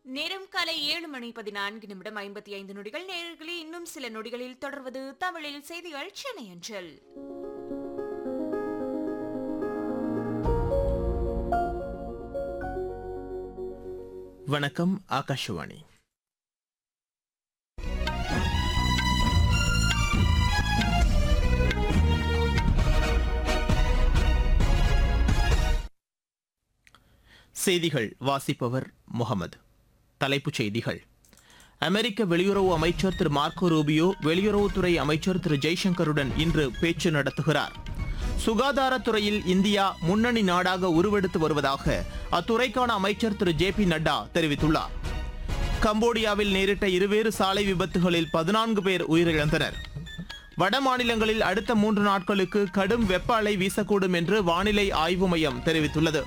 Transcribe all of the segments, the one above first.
நேரம் காலை 7:14 55 நொடிகள். நேயர்களே, இன்னும் சில நொடிகளில் தொடர்வது தமிழில் செய்திகள் சென்னை அஞ்சல். வணக்கம். ஆகாஷவாணி. செய்திகள் வாசிப்பவர் முகமது. தலைப்புச் செய்திகள். அமெரிக்க வெளியுறவு அமைச்சர் திரு மார்க்கோ ரூபியோ வெளியுறவுத்துறை அமைச்சர் திரு ஜெய்சங்கருடன் இன்று பேச்சு நடத்துகிறார். சுகாதாரத்துறையில் இந்தியா முன்னணி நாடாக உருவெடுத்து வருவதாக அத்துறைக்கான அமைச்சர் திரு ஜே.பி. நட்டா தெரிவித்துள்ளார். கம்போடியாவில் நேரிட்ட இருவேறு சாலை விபத்துகளில் 14 பேர் உயிரிழந்தனர். வட மாநிலங்களில் அடுத்த 3 நாட்களுக்கு கடும் வெப்ப அலை வீசக்கூடும் என்று வானிலை ஆய்வு மையம் தெரிவித்துள்ளது.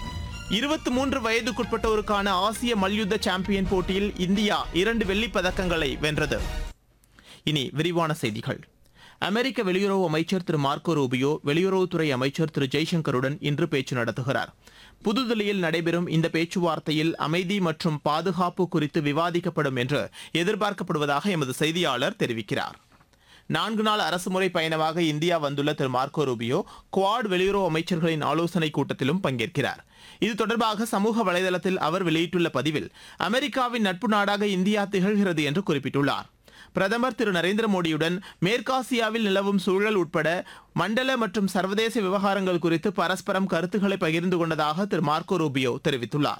23 வயதுக்குட்பட்டோருக்கான ஆசிய மல்யுத்த சாம்பியன் போட்டியில் இந்தியா 2 வெள்ளிப் பதக்கங்களை வென்றது. இனி விரிவான செய்திகள். அமெரிக்க வெளியுறவு அமைச்சர் திரு மார்க்கோ ரூபியோ வெளியுறவுத்துறை அமைச்சர் திரு ஜெய்சங்கருடன் இன்று பேச்சு நடத்துகிறார். புதுதில்லியில் நடைபெறும் இந்த பேச்சுவார்த்தையில் அமைதி மற்றும் பாதுகாப்பு குறித்து விவாதிக்கப்படும் என்று எதிர்பார்க்கப்படுவதாக எமது செய்தியாளர் தெரிவிக்கிறார். 4 நாள் அரசுமுறை பயணமாக இந்தியா வந்துள்ள திரு மார்க்கோ ரூபியோ குவாட் வெளியுறவு அமைச்சர்களின் ஆலோசனைக் கூட்டத்திலும் பங்கேற்கிறார். இது தொடர்பாக சமூக வலைதளத்தில் அவர் வெளியிட்டுள்ள பதிவில் அமெரிக்காவின் நட்பு நாடாக இந்தியா திகழ்கிறது என்று குறிப்பிட்டுள்ளார். பிரதமர் திரு நரேந்திர மோடியுடன் மேற்காசியாவில் நிலவும் சூழல் உட்பட மண்டல மற்றும் சர்வதேச விவகாரங்கள் குறித்து பரஸ்பரம் கருத்துக்களை பகிர்ந்து கொண்டதாக திரு மார்க்கோ ரூபியோ தெரிவித்துள்ளார்.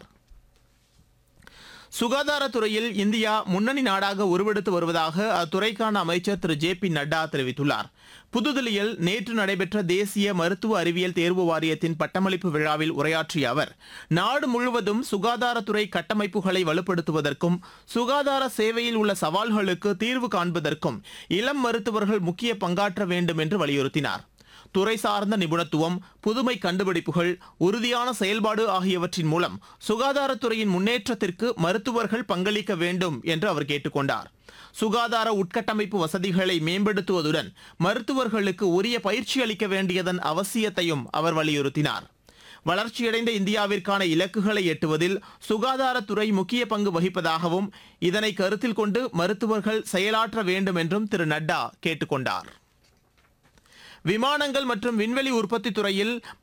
சுகாதாரத்துறையில் இந்தியா முன்னணி நாடாக உருவெடுத்து வருவதாக அத்துறைக்கான அமைச்சர் திரு ஜே.பி. நட்டா தெரிவித்துள்ளார். புதுதில்லியில் நேற்று நடைபெற்ற தேசிய மருத்துவ அறிவியல் தேர்வு வாரியத்தின் பட்டமளிப்பு விழாவில் உரையாற்றிய அவர், நாடு முழுவதும் சுகாதாரத்துறை கட்டமைப்புகளை வலுப்படுத்துவதற்கும் சுகாதார சேவையில் உள்ள சவால்களுக்கு தீர்வு காண்பதற்கும் இளம் மருத்துவர்கள் முக்கிய பங்காற்ற வேண்டும் என்று வலியுறுத்தினார். துறை சார்ந்த நிபுணத்துவம், புதுமை கண்டுபிடிப்புகள், உறுதியான செயல்பாடு ஆகியவற்றின் மூலம் சுகாதாரத்துறையின் முன்னேற்றத்திற்கு மருத்துவர்கள் பங்களிக்க வேண்டும் என்று அவர் கேட்டுக்கொண்டார். சுகாதார உட்கட்டமைப்பு வசதிகளை மேம்படுத்துவதுடன் மருத்துவர்களுக்கு உரிய பயிற்சி அளிக்க வேண்டியதன் அவசியத்தையும் அவர் வலியுறுத்தினார். வளர்ச்சியடைந்த இந்தியாவிற்கான இலக்குகளை எட்டுவதில் சுகாதாரத்துறை முக்கிய பங்கு வகிப்பதாகவும் இதனை கருத்தில் கொண்டு மருத்துவர்கள் செயலாற்ற வேண்டும் என்றும் திரு நட்டா கேட்டுக்கொண்டார். விமானங்கள் மற்றும் விண்வெளி உற்பத்தி துறையில்